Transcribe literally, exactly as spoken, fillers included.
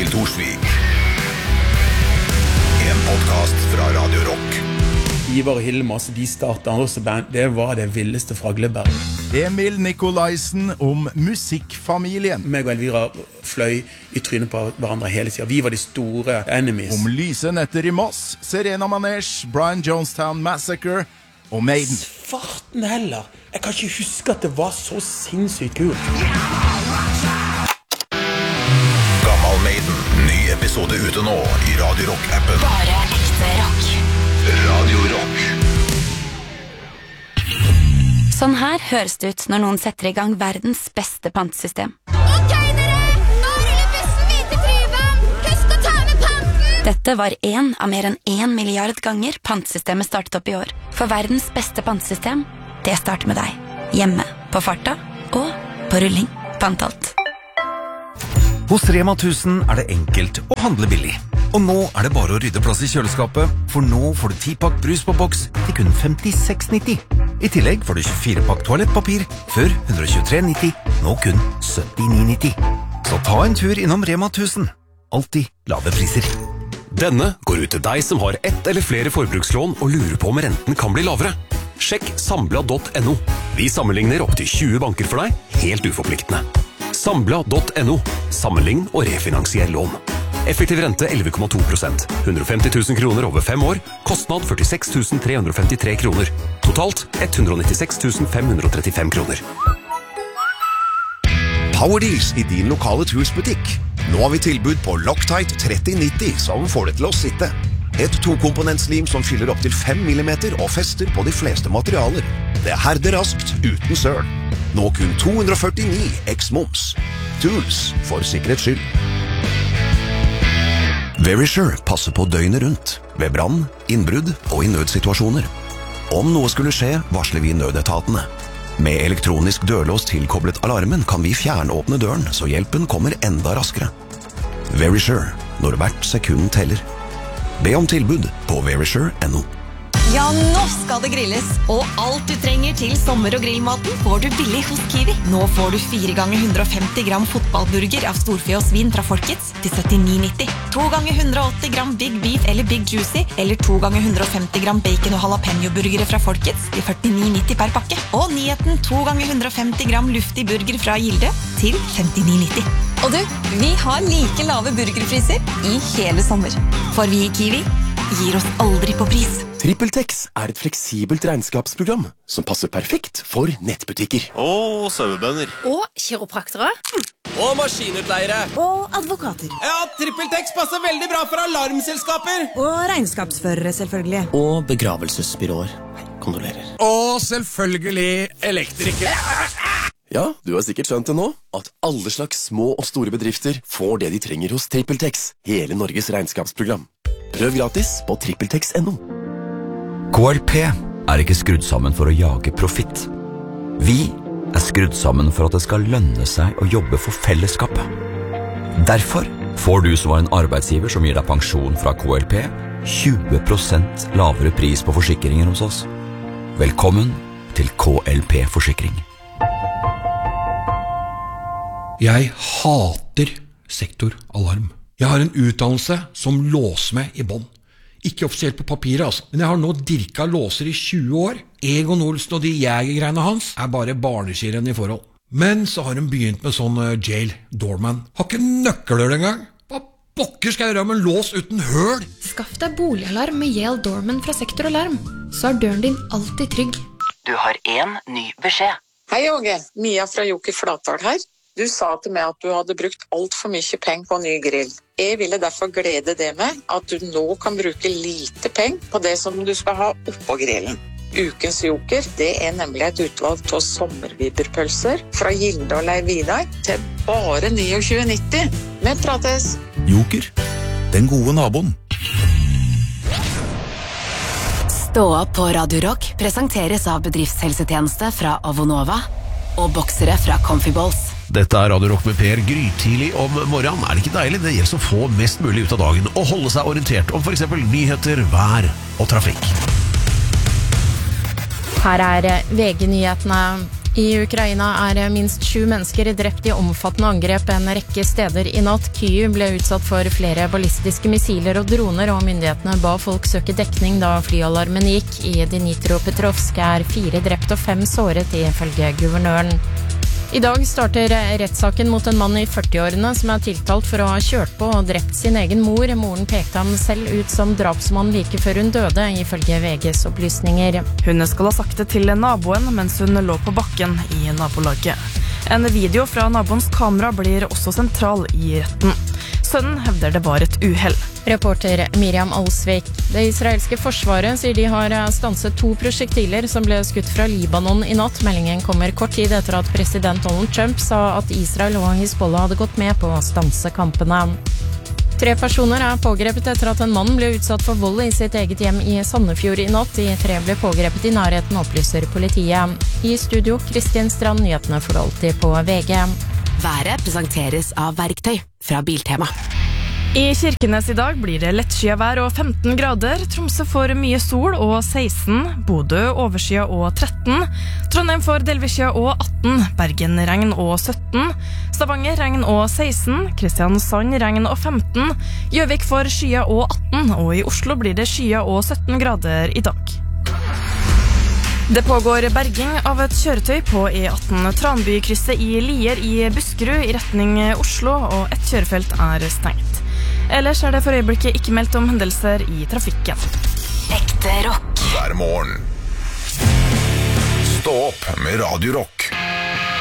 Egil Torsvik. En podcast fra Radio Rock. Ivar og Hilmas, de startet også band. Det var det villeste fra Gløbberg. Emil Nikolaisen om musikkfamilien. Meg og Elvira fløy i trynet på hverandre hele tiden. Vi var de store enemies. Om lyse netter i Moss, Serena Manesh, Brian Jonestown Massacre og Maiden. Svarten heller. Jeg kan ikke huske at det var så sinnssykt kult. Gammal Maiden. Ny episode ute nå i Radio Rock-appen. Bare ekte rock. Radio Rock. Sånn her høres det ut når noen setter i gang verdens beste pantesystem. Ok dere, nå ruller bussen videre Tryvann. Husk å ta med panten. Dette var en av mer enn en milliard ganger pantsystemet startet opp i år. For verdens beste pantesystem, det starter med deg. Hjemme, på farta og på rulling. Pantalt. Hos Rema tusen er det enkelt å handle billig. Og nå er det bare å rydde plass i kjøleskapet, for nå får du ti pakk brus på boks til kun femtiseks nitti. I tillegg får du tjuefire pakk toalettpapir, før ett hundre og tjuetre nitti, nå kun syttini nitti. Så ta en tur innom Rema tusen. Alltid lave priser. Denne går ut til deg som har ett eller flere forbrukslån og lurer på om renten kan bli lavere. Sjekk sambla punktum no. Vi sammenligner opp til tjue banker for deg, helt uforpliktende. sambla punktum no. Sammenlign og refinansier lån. Effektiv rente elleve komma to prosent. hundre og femti tusen kroner over fem år. Kostnad førtiseks tusen tre hundre og femtitre kroner. Totalt ett hundre og nittiseks tusen fem hundre og trettifem kroner. Powerdeals i din lokale Tools-butikk. Nå har vi tilbud på Loctite tretti nitti som får det til å sitte. Et tokomponentslim som fyller opp til fem millimeter og fester på de fleste materialer. Det herder raskt uten søl. Nå kun to hundre og førtini eks moms. Tools for sikkerhets skyld. Verisure passer på døgnet rundt, ved brann, innbrudd og i nødsituasjoner. Om noe skulle skje, varsler vi nødetatene. Med elektronisk dørlås tilkoblet alarmen kan vi fjernåpne døren, så hjelpen kommer enda raskere. Verisure, når hvert sekund teller. Be om tilbud på verisure punktum no. Ja, nå skal det grilles, og alt du trenger til sommer- og grillmaten får du billig hos Kiwi. Nå får du fire ganger hundre og femti gram fotballburger av storfe og svin fra Folkets til syttini nitti. to ganger hundre og åtti gram Big Beef eller Big Juicy, eller to ganger hundre og femti gram bacon- og jalapeno-burgere fra Folkets til førtini nitti per pakke. Og nyheten to ganger hundre og femti gram luftig burger fra Gilde til femtini nitti. Og du, vi har like lave burgerpriser i hele sommer. For vi i Kiwi gir oss aldri på pris. TrippelTex er et fleksibelt regnskapsprogram som passer perfekt for nettbutikker. Og sauebønder. Og kiropraktere. Og maskinutleiere. Og advokater. Ja, TrippelTex passer veldig bra for alarmselskaper. Og regnskapsførere, selvfølgelig. Og begravelsesbyråer. Kondolerer. Og selvfølgelig elektrikere. Ja, du har sikkert skjønt det nå, at alle slags små og store bedrifter får det de trenger hos TrippelTex, hele Norges regnskapsprogram. Prøv gratis på trippeltex punktum no. K L P er ikke skrudd sammen for å jage profitt. Vi er skrudd sammen for at det skal lønne seg å jobbe for fellesskapet. Derfor får du som var en arbeidsgiver som gir deg pensjon fra K L P tjue prosent lavere pris på forsikringer hos oss. Velkommen til K L P Forsikring. Jeg hater sektoralarm. Jeg har en utdannelse som låser meg i bånd. Ikke offisielt på papiret, altså. Men jeg har nå dirka låser i tjue år. Egon Olsen og de jegergreiene hans er bare barneskirenn i forhold. Men så har de begynt med sånn uh, jail doorman. Har ikke nøkler engang. Hva pokker skal jeg gjøre med en lås uten høl? Skaff deg boligalarm med Yale Doorman fra Sektoralarm. Så er døren din alltid trygg. Du har en ny beskjed. Hei Åge, Mia fra Joker Flatdal her. Du sa til meg at du hadde brukt alt for mye penger på ny grill. Jeg ville derfor glede det med at du nå kan bruke lite penger på det som du skal ha oppå grillen. Ukens Joker, det er nemlig et utvalg av sommerviberpølser fra Gilde og Leiv Vidar til bare tjueni nitti. Vi prates! Joker, den gode naboen. Stå opp på Radio Rock presenteres av bedriftshelsetjeneste fra Avonova og boksere fra Comfy Balls. Dette er Radio Rock med Per grytidlig om morgenen. Er det ikke deilig? Det gjelder å få mest mulig ut av dagen og holde seg orientert om for eksempel nyheter, vær og trafikk. Her er V G-nyhetene. I Ukraina er minst sju mennesker drept i omfattende angrep en rekke steder i natt. Kyiv ble utsatt for flere ballistiske missiler og droner, og myndighetene ba folk søke dekning da flyalarmen gikk. I Dnipropetrovsk er fire drept og fem såret, ifølge guvernøren. I dag starter rettssaken mot en mann i førtiårene som er tiltalt for å ha kjørt på og drept sin egen mor. Moren pekte ham selv ut som drapsmann like før hun døde, ifølge V G's opplysninger. Hun skal ha sagt det til naboen mens hun lå på bakken i nabolaget. En video fra naboens kamera blir også sentral i retten. Sønnen hevder det var et uhell. Reporter Miriam Alsvik. Det israelske forsvaret sier de har stanset to prosjektiler som ble skutt fra Libanon i natt. Meldingen kommer kort tid etter at president Donald Trump sa at Israel og Hezbollah hadde gått med på å stanse kampene. Tre personer er pågrepet etter at en mann ble utsatt for vold i sitt eget hjem i Sandefjord i natt. De tre ble pågrepet i nærheten, opplyser politiet. I studio, Kristin Strand, nyhetene for alltid på V G. Været presenteres av Verktøy fra Biltema. I Kirkenes i dag blir det lettskyet vær og femten grader. Tromsø får mye sol og seksten. Bodø overskyet og tretten. Trondheim får delvisskyet og atten. Bergen regn og sytten. Stavanger regn og seksten. Kristiansand regn og femten. Gjøvik får skyet og atten. Og i Oslo blir det skyet og sytten grader i dag. Det pågår berging av et kjøretøy på E atten Tranbykrysset i Lier i Buskerud i retning Oslo, og et kjørefelt er stengt. Ellers er det for øyeblikket ikke meldt om hendelser i trafikken. Ekte rock. Hver morgen. Stå opp med Radio Rock.